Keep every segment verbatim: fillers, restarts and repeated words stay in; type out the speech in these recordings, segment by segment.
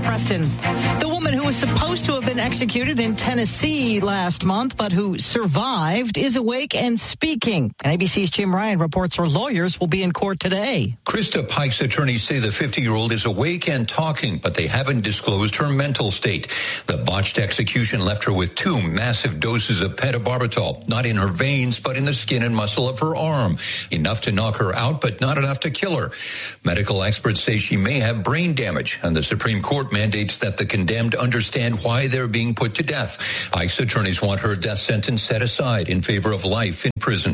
Preston. The woman who was supposed to have been executed in Tennessee last month, but who survived, is awake and speaking. And A B C's Jim Ryan reports her lawyers will be in court today. Krista Pike's attorneys say the fifty-year-old is awake and talking, but they haven't disclosed her mental state. The botched execution left her with two massive doses of pentobarbital, not in her veins, but in the skin and muscle of her arm. Enough to knock her out, but not enough to kill her. Medical experts say she may have brain damage, and the Supreme Court mandates that the condemned understand why they're being put to death. Pike's attorneys want her death sentence set aside in favor of life in prison.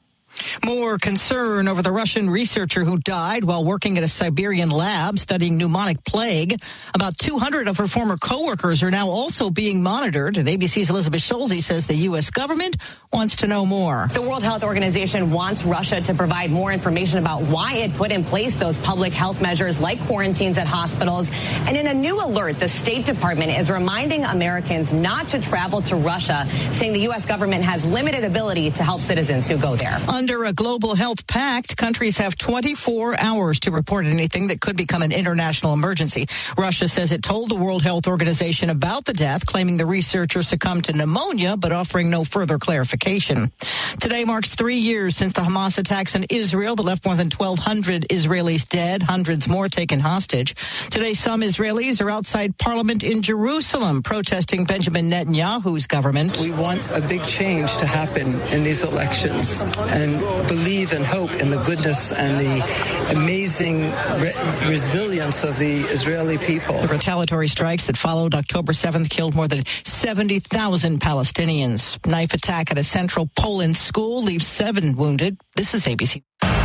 More concern over the Russian researcher who died while working at a Siberian lab studying pneumonic plague. About two hundred of her former coworkers are now also being monitored, and A B C's Elizabeth Schulze says the U S government wants to know more. The World Health Organization wants Russia to provide more information about why it put in place those public health measures like quarantines at hospitals. And in a new alert, the State Department is reminding Americans not to travel to Russia, saying the U S government has limited ability to help citizens who go there. Under a global health pact, countries have twenty-four hours to report anything that could become an international emergency. Russia says it told the World Health Organization about the death, claiming the researcher succumbed to pneumonia, but offering no further clarification. Today marks three years since the Hamas attacks on Israel that left more than twelve hundred Israelis dead, hundreds more taken hostage. Today, some Israelis are outside Parliament in Jerusalem protesting Benjamin Netanyahu's government. We want a big change to happen in these elections, and believe and hope in the goodness and the amazing re- resilience of the Israeli people. The retaliatory strikes that followed October seventh killed more than seventy thousand Palestinians. Knife attack at a central Poland school leaves seven wounded. This is A B C. Here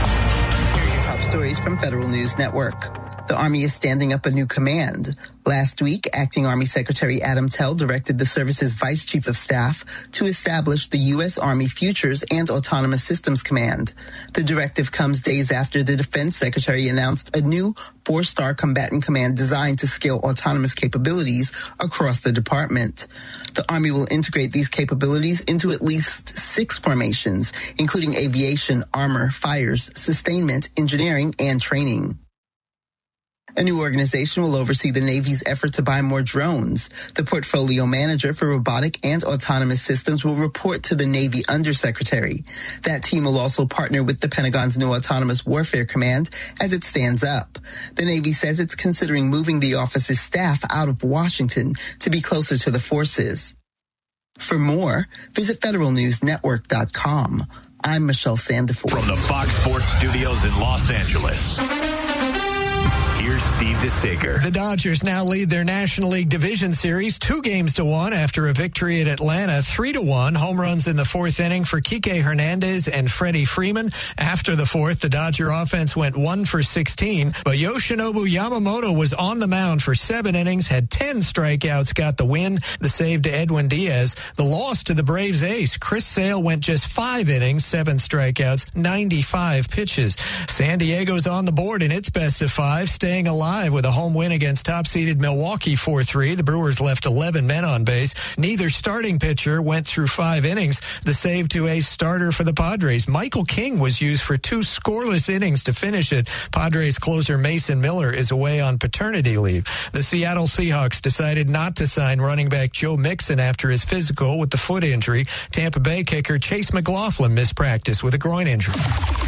are your top stories from Federal News Network. The Army is standing up a new command. Last week, Acting Army Secretary Adam Tell directed the service's Vice Chief of Staff to establish the U S. Army Futures and Autonomous Systems Command. The directive comes days after the Defense Secretary announced a new four-star combatant command designed to scale autonomous capabilities across the department. The Army will integrate these capabilities into at least six formations, including aviation, armor, fires, sustainment, engineering, and training. A new organization will oversee the Navy's effort to buy more drones. The portfolio manager for robotic and autonomous systems will report to the Navy Undersecretary. That team will also partner with the Pentagon's new Autonomous Warfare Command as it stands up. The Navy says it's considering moving the office's staff out of Washington to be closer to the forces. For more, visit federal news network dot com. I'm Michelle Sandiford. From the Fox Sports Studios in Los Angeles, here's Steve DeSager. The Dodgers now lead their National League Division Series two games to one after a victory at Atlanta, three to one. Home runs in the fourth inning for Kike Hernandez and Freddie Freeman. After the fourth, the Dodger offense went one for sixteen, but Yoshinobu Yamamoto was on the mound for seven innings, had ten strikeouts, got the win. The save to Edwin Diaz. The loss to the Braves ace, Chris Sale, went just five innings, seven strikeouts, ninety-five pitches. San Diego's on the board in its best of five, staying alive with a home win against top-seeded Milwaukee four three. The Brewers left eleven men on base. Neither starting pitcher went through five innings. The save to a starter for the Padres, Michael King, was used for two scoreless innings to finish it. Padres closer Mason Miller is away on paternity leave. The Seattle Seahawks decided not to sign running back Joe Mixon after his physical with the foot injury. Tampa Bay kicker Chase McLaughlin missed practice with a groin injury.